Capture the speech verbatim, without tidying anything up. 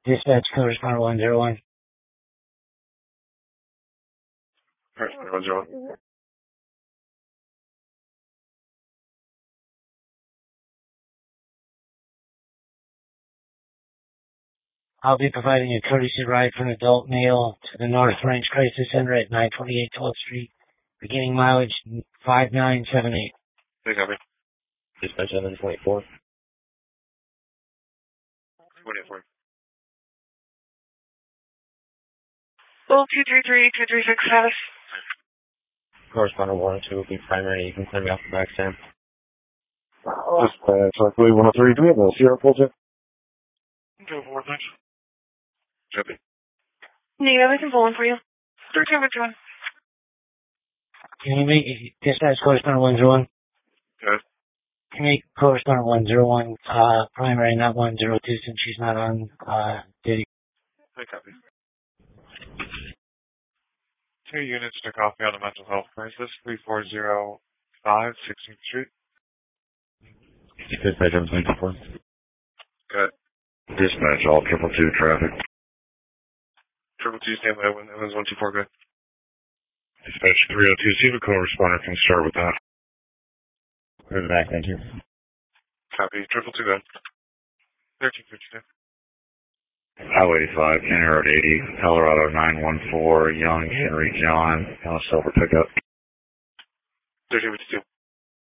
Dispatch, code responder one zero one. Responder one zero one. I'll be providing a courtesy ride for an adult male to the North Range Crisis Center at nine twenty-eight twelfth Street, beginning mileage five nine seven eight. Hey, copy. Dispatch seven twenty-four. twenty-four. Well, two three three, two three six status. Correspondent one oh two will be primary. You can clear me off the back, Sam. Dispatch, I believe one oh three. Do we have a Sierra pull check? Go forward, thanks. Copy. Negative, I can pull one for you. thirteen Victor one. Can you make dispatch correspondent one zero one? Good. Can you make correspondent one zero one uh, primary, not one zero two, since she's not on uh, duty? Hey, copy. Two units to copy on a mental health crisis, three four zero five, sixteenth Street. Dispatch seven twenty-four. Good. Dispatch, all triple two traffic. Triple two, stand by, when Evans one two four, good. Dispatch three oh two, see if a co-responder can start with that. Clear the back, thank you. Copy, triple two, good. thirteen fifty-two. Highway eighty-five, County Road eighty, Colorado nine one four, Young Henry John, on a silver pickup. thirteen fifty-two.